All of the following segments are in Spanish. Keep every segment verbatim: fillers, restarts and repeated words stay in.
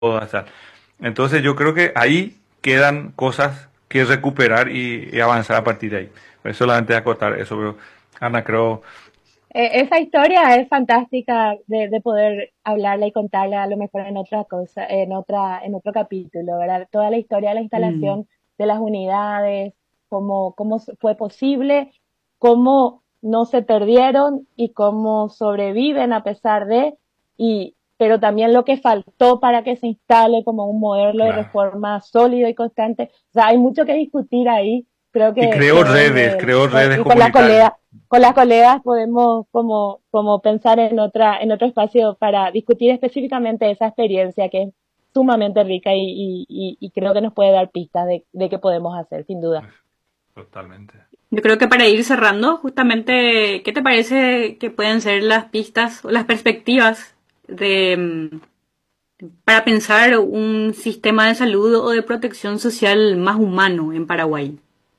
todas, tal. Entonces yo creo que ahí quedan cosas que recuperar y, y avanzar a partir de ahí. Pues solamente acotar eso, pero Ana, creo, Eh, esa historia es fantástica de, de poder hablarla y contarla a lo mejor en otra cosa, en otra, en otro capítulo, ¿verdad? Toda la historia de la Mm. instalación de las unidades, cómo, cómo fue posible, cómo no se perdieron y cómo sobreviven a pesar de, y, pero también lo que faltó para que se instale como un modelo de claro. reforma sólido y constante. O sea, hay mucho que discutir ahí. Creo Y que, creo que redes, desde el, creo redes y con las comunitarias. colegas con las colegas podemos como, como pensar en otra, en otro espacio para discutir específicamente esa experiencia que es sumamente rica y, y, y, y creo que nos puede dar pistas de, de qué podemos hacer, sin duda. Totalmente. Yo creo que para ir cerrando, justamente, ¿qué te parece que pueden ser las pistas o las perspectivas de, mm, para pensar un sistema de salud o de protección social más humano en Paraguay?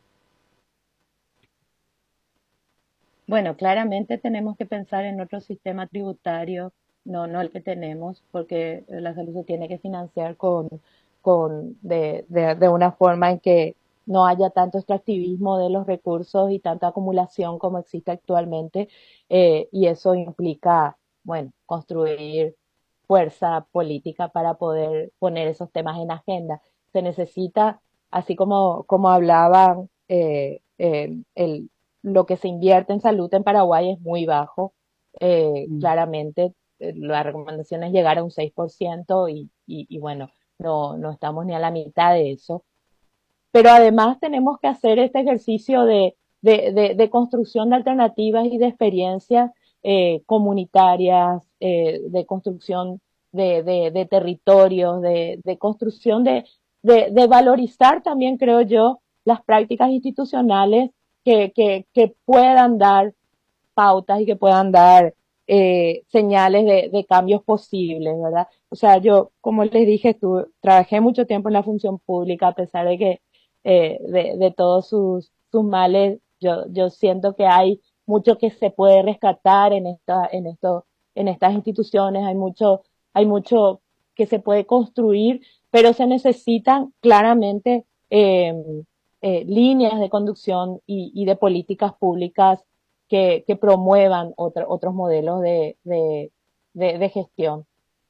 Bueno, claramente tenemos que pensar en otro sistema tributario, no, no el que tenemos, porque la salud se tiene que financiar con, con de, de, de una forma en que no haya tanto extractivismo de los recursos y tanta acumulación como existe actualmente, eh, y eso implica, bueno, construir fuerza política para poder poner esos temas en agenda. Se necesita, así como, como hablaban, eh, eh, el, lo que se invierte en salud en Paraguay es muy bajo. Eh, Mm. claramente, eh, la recomendación es llegar a un seis por ciento y, y, y bueno, no, no estamos ni a la mitad de eso. Pero además tenemos que hacer este ejercicio de, de, de, de construcción de alternativas y de experiencias eh, comunitarias, eh, de construcción de, de, de territorios, de, de construcción de, de, de valorizar también, creo yo, las prácticas institucionales que, que, que puedan dar pautas y que puedan dar eh, señales de, de cambios posibles, ¿verdad? O sea, yo, como les dije, tú, trabajé mucho tiempo en la función pública, a pesar de que eh, de, de todos sus, sus males, yo, yo siento que hay mucho que se puede rescatar en esta, en esto, en estas instituciones, hay mucho, hay mucho que se puede construir, pero se necesitan claramente eh, eh, líneas de conducción y, y de políticas públicas que, que promuevan otro, otros modelos de, de, de, de gestión.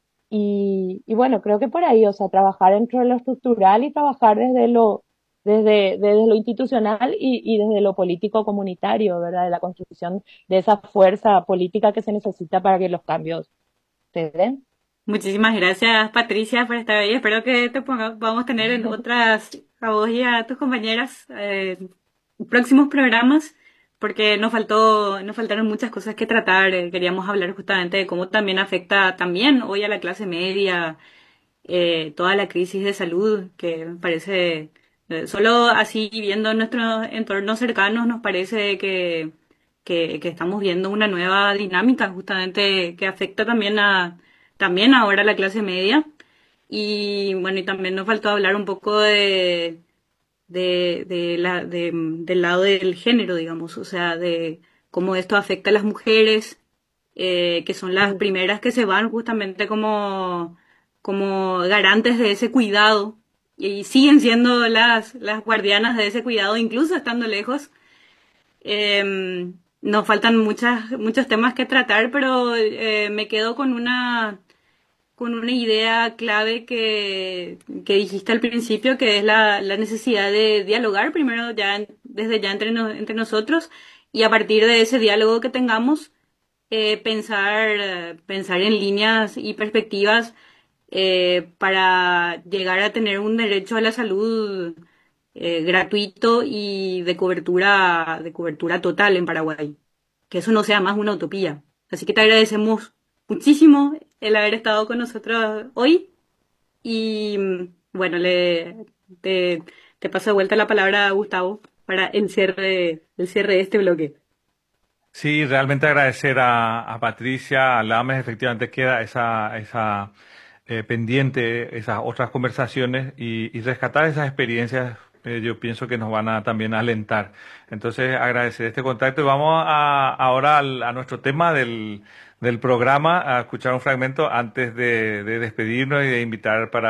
Y, y, bueno, creo que por ahí, o sea, trabajar dentro de lo estructural y trabajar desde lo, desde, desde lo institucional y, y desde lo político comunitario, ¿verdad? De la construcción de esa fuerza política que se necesita para que los cambios se den. Muchísimas gracias, Patricia, por estar ahí. Espero que te ponga, vamos a tener en otras, a vos y a tus compañeras, eh, próximos programas, porque nos faltó, nos faltaron muchas cosas que tratar. Eh, queríamos hablar justamente de cómo también afecta también hoy a la clase media, eh, toda la crisis de salud, que me parece, eh, solo así viendo nuestros entornos cercanos, nos parece que, que, que estamos viendo una nueva dinámica justamente que afecta también a, también ahora a la clase media. Y bueno, y también nos faltó hablar un poco de, de, de la, de, del lado del género, digamos, o sea, de cómo esto afecta a las mujeres, eh, que son las Sí, primeras que se van justamente como, como garantes de ese cuidado y siguen siendo las, las guardianas de ese cuidado, incluso estando lejos. Eh, nos faltan muchas, muchos temas que tratar, pero eh, me quedo con una, con una idea clave que, que dijiste al principio, que es la, la necesidad de dialogar primero ya desde ya entre, no- entre nosotros y a partir de ese diálogo que tengamos, eh, pensar, pensar en líneas y perspectivas eh, para llegar a tener un derecho a la salud eh, gratuito y de cobertura, de cobertura total en Paraguay. Que eso no sea más una utopía. Así que te agradecemos muchísimo el haber estado con nosotros hoy y mm, bueno, le, te, te paso de vuelta la palabra a Gustavo para el cierre, el cierre de este bloque. Sí, realmente agradecer a, a Patricia, a Lames, efectivamente queda esa, esa eh, pendiente, esas otras conversaciones y, y rescatar esas experiencias, eh, yo pienso que nos van a también alentar. Entonces, agradecer este contacto y vamos a, ahora al- a nuestro tema del, del programa a escuchar un fragmento antes de, de despedirnos y de invitar para